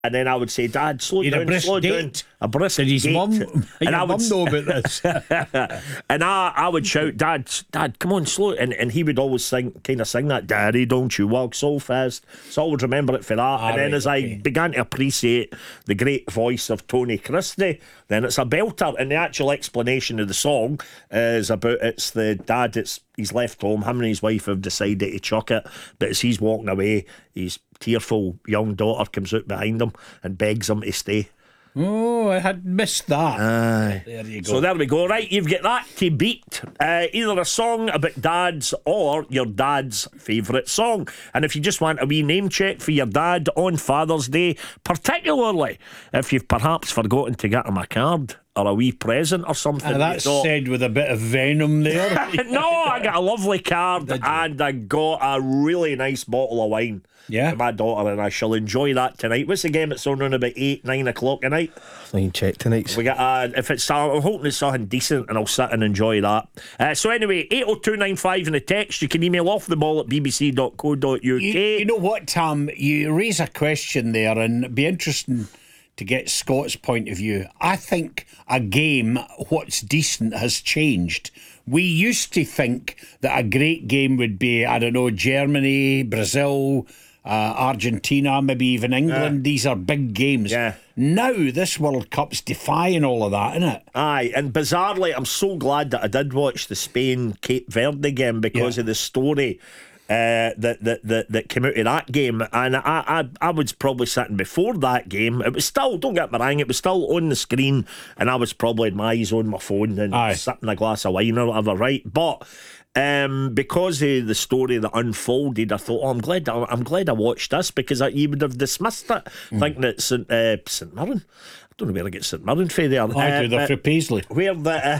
And then I would say, Dad, slow You'd down, a brisk slow down. gait. A brisk Did his gait. mum And I would know about this? and I would shout, Dad, come on, slow. And he would always sing that, Daddy, don't you walk so fast. So I would remember it for that. And then as I began to appreciate the great voice of Tony Christie, then it's a belter. And the actual explanation of the song is about it's the dad, he's left home, him and his wife have decided to chuck it, but as he's walking away, his tearful young daughter comes out behind him and begs him to stay. Oh, I had missed that. There you go. So there we go. Right, you've got that to beat. Either a song about dads or your dad's favourite song. And if you just want a wee name check for your dad on Father's Day, particularly if you've perhaps forgotten to get him a card or a wee present or something. That's said with a bit of venom there. No, I got a lovely card and I got a really nice bottle of wine for my daughter, and I shall enjoy that tonight. What's the game? It's on around about 8-9 o'clock tonight. I can check tonight. We got I'm hoping it's something decent, and I'll sit and enjoy that. So anyway, 80295 in the text. You can email off the ball at bbc.co.uk. You know what, Tam? You raise a question there, and it'd be interesting to get Scott's point of view. I think a game, what's decent, has changed. We used to think that a great game would be, I don't know, Germany, Brazil, Argentina, maybe even England. These are big games. Now this World Cup's defying all of that, isn't it? Aye, and bizarrely, I'm so glad that I did watch the Spain-Cape Verde game because of the story that came out of that game. And I was probably sitting before that game. It was still, don't get me wrong, it was still on the screen, and I was probably had my eyes on my phone and sipping a glass of wine or whatever, right? But because of the story that unfolded, I thought, I'm glad I watched this, because you would have dismissed it thinking that St Mirren, I don't know where I get St Mirren for there. They're for Paisley, where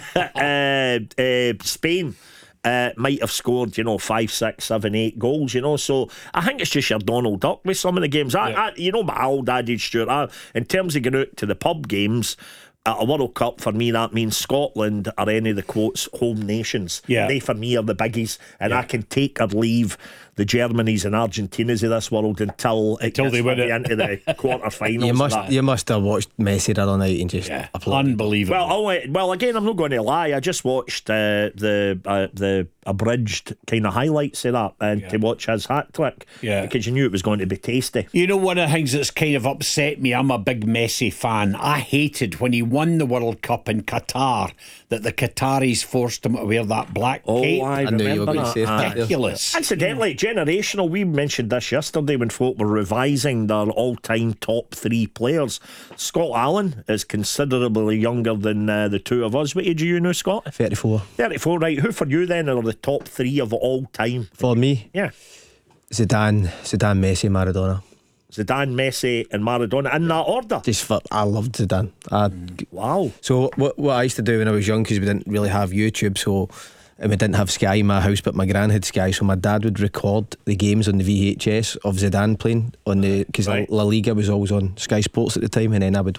the Spain might have scored, 5, 6, 7, 8 goals, so I think it's just your Donald Duck with some of the games. My old adage, Stuart, in terms of going out to the pub games at a World Cup, for me that means Scotland are any of the quotes home nations. They for me are the biggies, and I can take or leave the Germanys and Argentinas of this world until they win it into the quarter-finals. You must have watched Messi the other night and just unbelievable. Well, again, I'm not going to lie, I just watched the abridged kind of highlights of that, and to watch his hat-trick, because you knew it was going to be tasty. One of the things that's kind of upset me, I'm a big Messi fan. I hated when he won the World Cup in Qatar that the Qataris forced him to wear that black cape. I knew you were going to say that. Ridiculous. Incidentally, generational, we mentioned this yesterday when folk were revising their all-time top 3 players. Scott Allen is considerably younger than the two of us. What age are you now, Scott? 34. 34, right. Who for you then are the top 3 of all time? For me? Yeah. Zidane, Messi, Maradona. Zidane, Messi and Maradona in that order. I loved Zidane. Wow. So what I used to do when I was young, because we didn't really have YouTube, and we didn't have Sky in my house, but my gran had Sky, so my dad would record the games on the VHS of Zidane playing on because La Liga was always on Sky Sports at the time, and then I would